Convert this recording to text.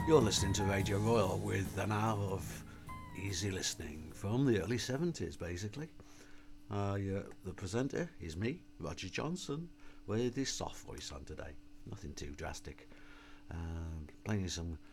You're listening to Radio Royal with an hour of easy listening from the early 70s, basically. The presenter is me, Roger Johnson, with his soft voice on today. Nothing too drastic. Playing some